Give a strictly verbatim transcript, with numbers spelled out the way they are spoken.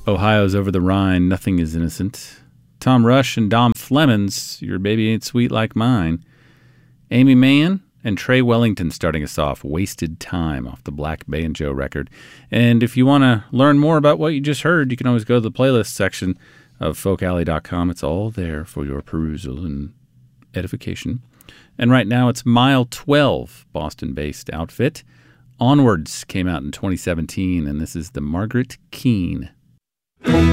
Ohio's Over the Rhine, Nothing is Innocent. Tom Rush and Dom Flemons, Your Baby Ain't Sweet Like Mine. Amy Mann and Trey Wellington starting us off, Wasted Time, off the Black Banjo record. And if you want to learn more about what you just heard, you can always go to the playlist section of folk alley dot com. It's all there for your perusal and edification. And right now it's Mile twelve, Boston-based outfit. Onwards came out in twenty seventeen, and this is the Margaret Keane.